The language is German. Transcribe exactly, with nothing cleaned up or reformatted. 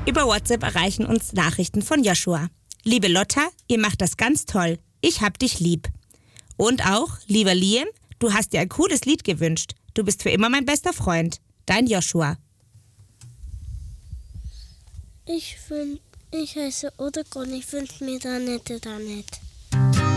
Über WhatsApp erreichen uns Nachrichten von Joshua. Liebe Lotta, ihr macht das ganz toll. Ich hab dich lieb. Und auch, lieber Liam, du hast dir ein cooles Lied gewünscht. Du bist für immer mein bester Freund. Dein Joshua. Ich, find, ich heiße Odegon, ich wünsche mir Danette Danette.